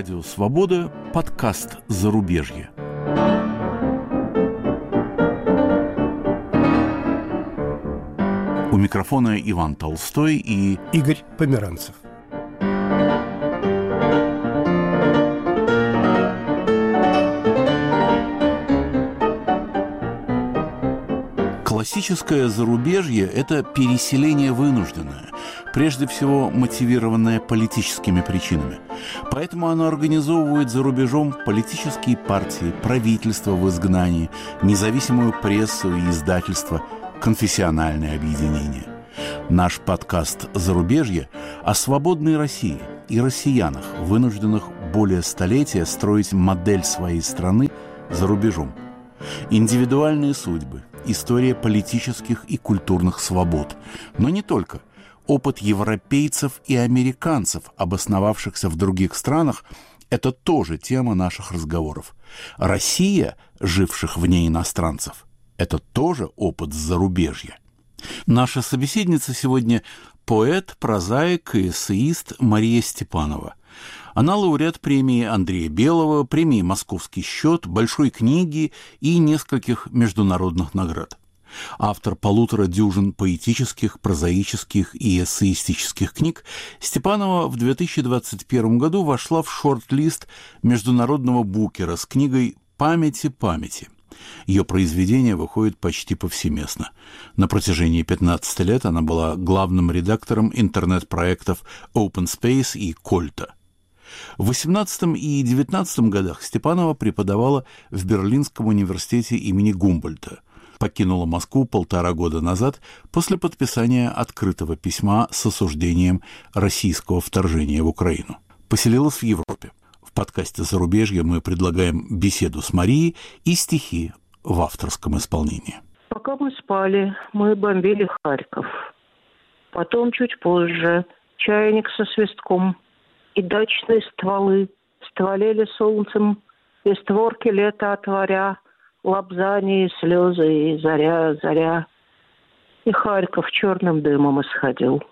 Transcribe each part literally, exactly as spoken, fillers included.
Радио «Свобода», подкаст «Зарубежье». У микрофона Иван Толстой и Игорь Померанцев. Классическое зарубежье – это переселение вынужденное, прежде всего мотивированное политическими причинами. Поэтому оно организовывает за рубежом политические партии, правительства в изгнании, независимую прессу и издательство, конфессиональные объединения. Наш подкаст «Зарубежье» о свободной России и россиянах, вынужденных более столетия строить модель своей страны за рубежом. Индивидуальные судьбы, история политических и культурных свобод. Но не только. Опыт европейцев и американцев, обосновавшихся в других странах, это тоже тема наших разговоров. Россия, живших вне иностранцев, это тоже опыт зарубежья. Наша собеседница сегодня поэт, прозаик и эссеист Мария Степанова. Она лауреат премии Андрея Белого, премии «Московский счет», большой книги и нескольких международных наград. Автор полутора дюжин поэтических, прозаических и эссеистических книг, Степанова в две тысячи двадцать первом году вошла в шорт-лист международного букера с книгой «Памяти памяти». Ее произведения выходят почти повсеместно. На протяжении пятнадцати лет она была главным редактором интернет-проектов Open Space и Кольта. В восемнадцатом и девятнадцатом годах Степанова преподавала в Берлинском университете имени Гумбольдта. Покинула Москву полтора года назад после подписания открытого письма с осуждением российского вторжения в Украину. Поселилась в Европе. В подкасте «Зарубежье» мы предлагаем беседу с Марией и стихи в авторском исполнении. Пока мы спали, мы бомбили Харьков. Потом, чуть позже, чайник со свистком и дачные стволы стволели солнцем, и створки лета отворя, лобзания и слезы, и заря, заря. И Харьков черным дымом исходил.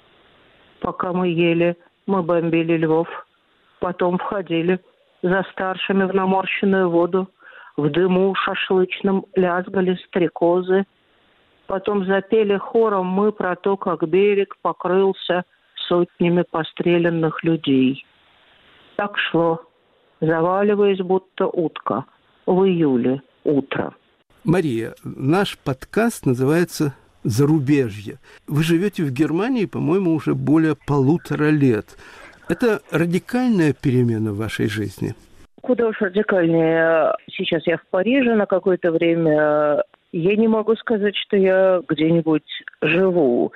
Пока мы ели, мы бомбили Львов. Потом входили за старшими в наморщенную воду. В дыму шашлычном лязгали стрекозы. Потом запели хором мы про то, как берег покрылся сотнями постреленных людей. Так шло, заваливаясь, будто утка, в июле утро. Мария, наш подкаст называется «Зарубежье». Вы живете в Германии, по-моему, уже более полутора лет. Это радикальная перемена в вашей жизни? Куда уж радикальнее. Сейчас я в Париже на какое-то время. Я не могу сказать, что я где-нибудь живу.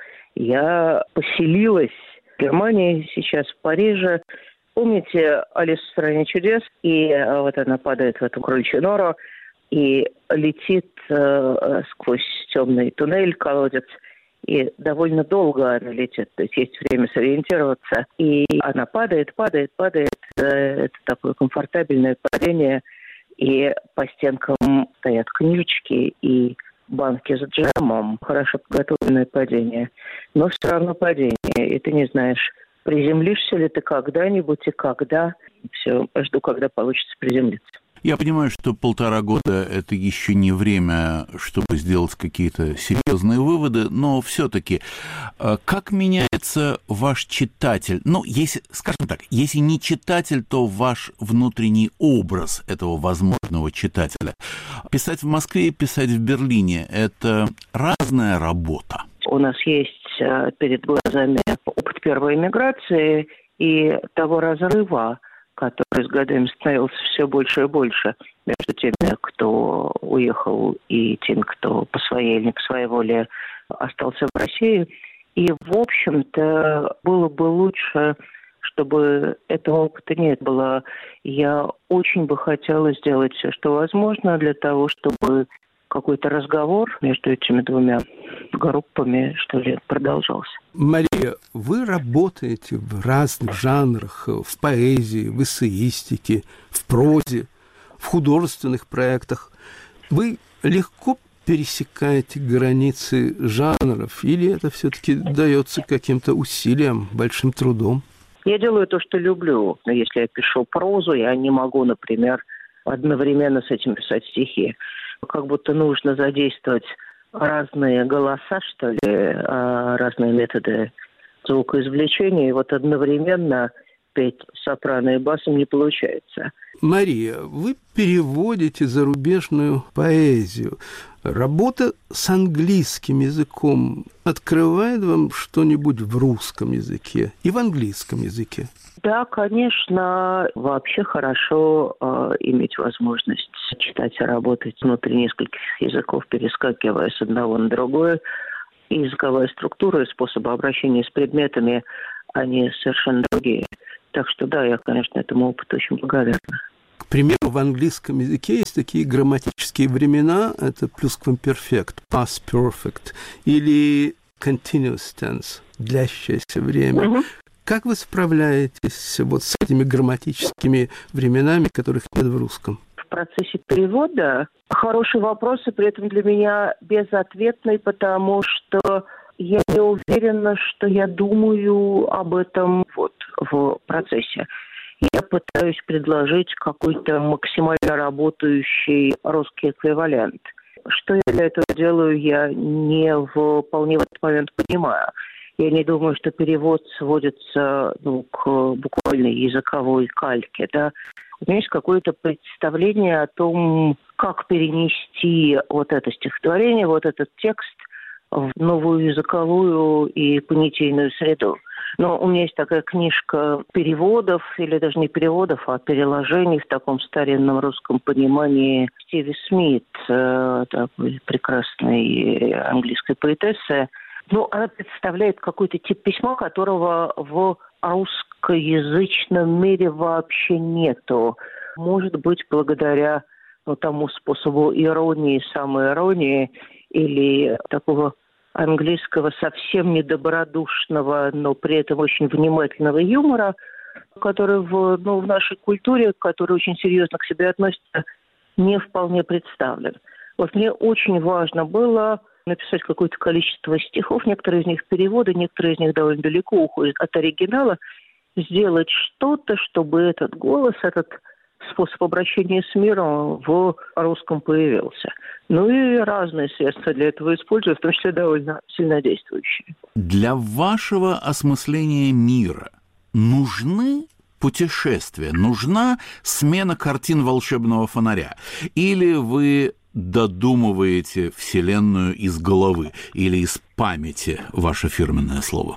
Я поселилась в Германии, сейчас в Париже. Помните «Алису в стране чудес»? И вот она падает в эту кроличью нору и летит э, сквозь темный туннель, колодец. И довольно долго она летит, то есть есть время сориентироваться. И она падает, падает, падает. Это такое комфортабельное падение. И по стенкам стоят книжечки и банки с джемом. Хорошо подготовленное падение. Но все равно падение. И ты не знаешь, приземлишься ли ты когда-нибудь и когда. Все, жду, когда получится приземлиться. Я понимаю, что полтора года – это еще не время, чтобы сделать какие-то серьезные выводы, но все-таки как меняется ваш читатель? Ну, если, скажем так, если не читатель, то ваш внутренний образ этого возможного читателя. Писать в Москве и писать в Берлине – это разная работа. У нас есть перед глазами опыт первой эмиграции и того разрыва, который с годами становился все больше и больше между теми, кто уехал, и теми, кто по своей или не по своей воле остался в России. И, в общем-то, было бы лучше, чтобы этого опыта не было. Я очень бы хотела сделать все, что возможно для того, чтобы какой-то разговор между этими двумя группами, что ли, продолжался. Мария, вы работаете в разных жанрах, в поэзии, в эссеистике, в прозе, в художественных проектах. Вы легко пересекаете границы жанров, или это все-таки дается каким-то усилием, большим трудом? Я делаю то, что люблю. Но если я пишу прозу, я не могу, например, одновременно с этим писать стихи. Как будто нужно задействовать разные голоса, что ли, разные методы звукоизвлечения, и вот одновременно петь сопрано и басом не получается. Мария, вы переводите зарубежную поэзию. Работа с английским языком открывает вам что-нибудь в русском языке и в английском языке? Да, конечно, вообще хорошо э, иметь возможность читать и работать внутри нескольких языков, перескакивая с одного на другое. И языковая структура, и способы обращения с предметами, они совершенно другие. Так что да, я, конечно, этому опыту очень благодарна. К примеру, в английском языке есть такие грамматические времена, это pluskvamperfect, past perfect, или continuous tense, длящееся время. Угу. Как вы справляетесь вот с этими грамматическими временами, которых нет в русском? В процессе перевода хороший вопрос, и при этом для меня безответный, потому что я не уверена, что я думаю об этом вот в процессе. Я пытаюсь предложить какой-то максимально работающий русский эквивалент. Что я для этого делаю, я не вполне в этот момент понимаю. Я не думаю, что перевод сводится ну, к буквальной языковой кальке. Да? У меня есть какое-то представление о том, как перенести вот это стихотворение, вот этот текст в новую языковую и понятийную среду. Но у меня есть такая книжка переводов, или даже не переводов, а переложений в таком старинном русском понимании Стиви Смит, такой прекрасной английской поэтессы. Ну, она представляет какой-то тип письма, которого в русскоязычном мире вообще нету. Может быть, благодаря ну, тому способу иронии, самоиронии или такого английского совсем недобродушного, но при этом очень внимательного юмора, который в, ну, в нашей культуре, который очень серьезно к себе относится, не вполне представлен. Вот мне очень важно было написать какое-то количество стихов, некоторые из них переводы, некоторые из них довольно далеко уходят от оригинала, сделать что-то, чтобы этот голос, этот способ обращения с миром в русском появился. Ну и разные средства для этого использую, в том числе довольно сильнодействующие. Для вашего осмысления мира нужны путешествия, нужна смена картин волшебного фонаря? Или вы додумываете Вселенную из головы или из памяти, ваше фирменное слово?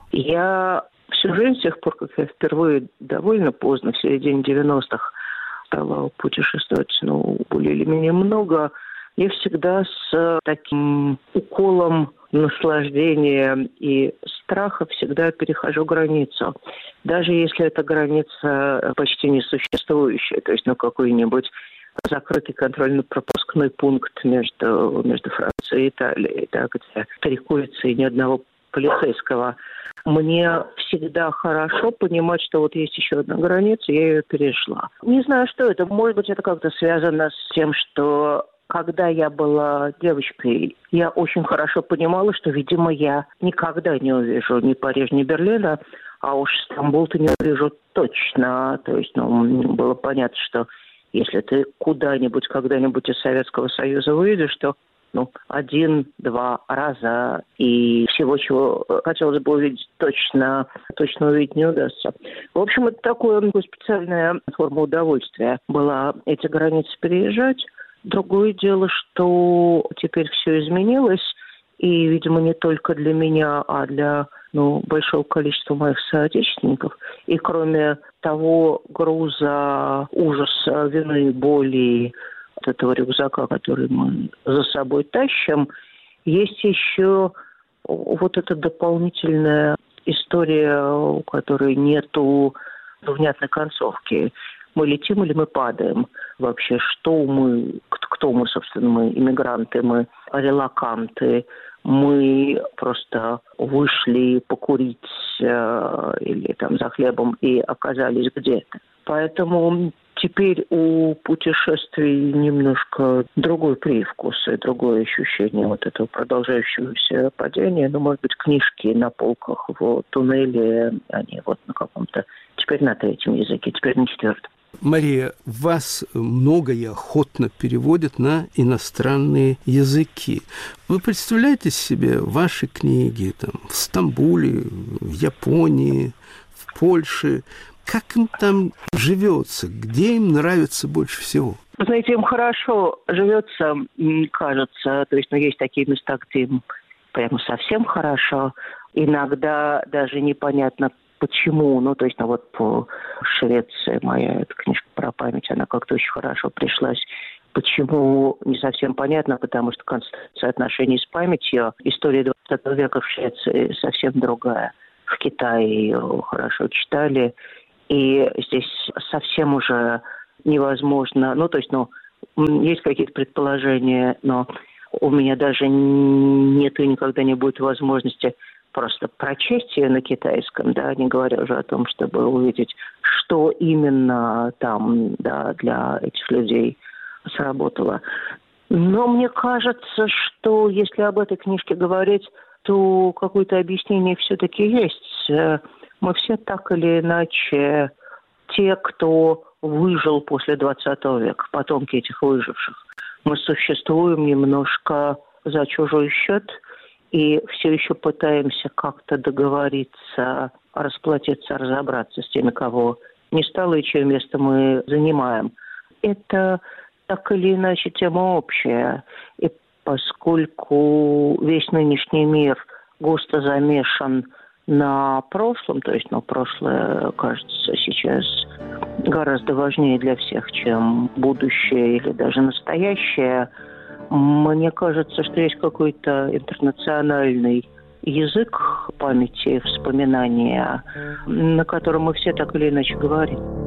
Я всю жизнь, с тех пор, как я впервые довольно поздно, в середине девяностых, стала путешествовать, ну, более или менее много, я всегда с таким уколом наслаждения и страха всегда перехожу границу. Даже если эта граница почти несуществующая, то есть, ну, какой-нибудь закрытый контрольно-пропускной пункт между, между Францией и Италией, да, где три курицы и ни одного полицейского. Мне всегда хорошо понимать, что вот есть еще одна граница, я ее перешла. Не знаю, что это. Может быть, это как-то связано с тем, что когда я была девочкой, я очень хорошо понимала, что, видимо, я никогда не увижу ни Париж, ни Берлина, а уж Стамбул-то не увижу точно. То есть, ну, было понятно, что если ты куда-нибудь, когда-нибудь из Советского Союза выйдешь, то ну, один-два раза, и всего, чего хотелось бы увидеть, точно, точно увидеть не удастся. В общем, это такое, такое специальная форма удовольствия была эти границы переезжать. Другое дело, что теперь все изменилось, и, видимо, не только для меня, а для ну, большого количества моих соотечественников. И кроме того груза ужаса, вины, боли, от этого рюкзака, который мы за собой тащим, есть еще вот эта дополнительная история, у которой нету внятной концовки. Мы летим или мы падаем? Вообще, что мы, кто мы, собственно, мы иммигранты, мы релоканты, мы просто вышли покурить э, или там за хлебом и оказались где-то. Поэтому Теперь у путешествий немножко другой привкус и другое ощущение вот этого продолжающегося падения. Ну, может быть, книжки на полках в туннеле, они вот на каком-то, теперь на третьем языке, теперь на четвертом. Мария, вас много и охотно переводят на иностранные языки. Вы представляете себе ваши книги там, в Стамбуле, в Японии, в Польше? Как им там живется? Где им нравится больше всего? Вы знаете, им хорошо живется, кажется. То есть, ну, есть такие места, где им прямо совсем хорошо. Иногда даже непонятно, почему. Ну, то есть, ну, вот по Швеции моя эта книжка про память, она как-то очень хорошо пришлась. Почему, не совсем понятно, потому что концепция отношений с памятью, история двадцатого века в Швеции совсем другая. В Китае ее хорошо читали. И здесь совсем уже невозможно, ну, то есть, ну, есть какие-то предположения, но у меня даже нет и никогда не будет возможности просто прочесть ее на китайском, да, не говоря уже о том, чтобы увидеть, что именно там, да, для этих людей сработало. Но мне кажется, что если об этой книжке говорить, то какое-то объяснение все-таки есть. Мы все так или иначе те, кто выжил после двадцатого века, потомки этих выживших. Мы существуем немножко за чужой счет и все еще пытаемся как-то договориться, расплатиться, разобраться с теми, кого не стало и чье место мы занимаем. Это так или иначе тема общая. И поскольку весь нынешний мир густо замешан на прошлом, то есть, ну, прошлое, кажется, сейчас гораздо важнее для всех, чем будущее или даже настоящее. Мне кажется, что есть какой-то интернациональный язык памяти, вспоминания, на котором мы все так или иначе говорим.